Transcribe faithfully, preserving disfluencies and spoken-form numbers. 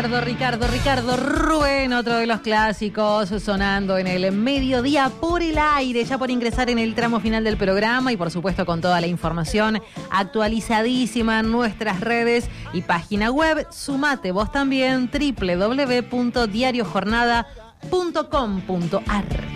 Ricardo, Ricardo, Ricardo Rubén, otro de los clásicos sonando en el mediodía por el aire, ya por ingresar en el tramo final del programa y por supuesto con toda la información actualizadísima en nuestras redes y página web. Sumate vos también, doble u doble u doble u punto diario jornada punto com punto a r.